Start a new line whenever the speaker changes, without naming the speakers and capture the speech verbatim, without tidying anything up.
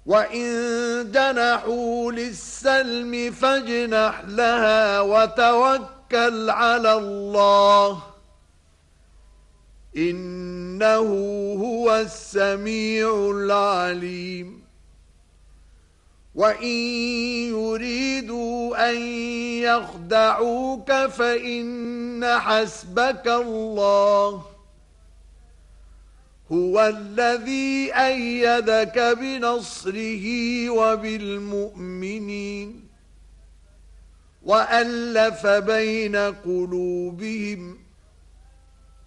وَإِن جَنَحُوا لِلسَّلْمِ فَاجْنَحْ لَهَا وَتَوَكَّلْ عَلَى اللَّهِ إِنَّهُ هُوَ السَّمِيعُ الْعَلِيمُ وَإِن يُرِيدُوا أَن يَخْدَعُوكَ فَإِنَّ حَسْبَكَ اللَّهُ هُوَ الَّذِي أَيَّدَكَ بِنَصْرِهِ وَبِالْمُؤْمِنِينَ وَأَلَّفَ بَيْنَ قُلُوبِهِمْ